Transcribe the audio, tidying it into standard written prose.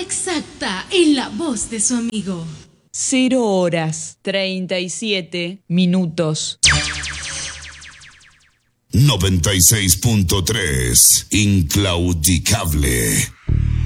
exacta en la voz de su amigo. 0:37. 96.3 Inclaudicable.